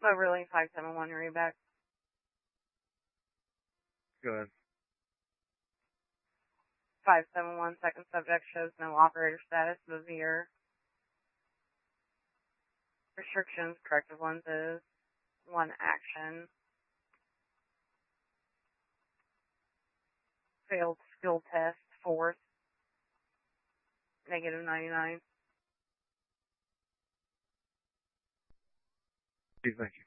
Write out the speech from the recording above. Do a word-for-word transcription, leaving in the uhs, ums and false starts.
Cloverleaf five seven one, read back. Go ahead. five seven one, second subject shows no operator status, severe restrictions, corrective lenses, one action, failed skill test, fourth, negative ninety-nine. Thank you.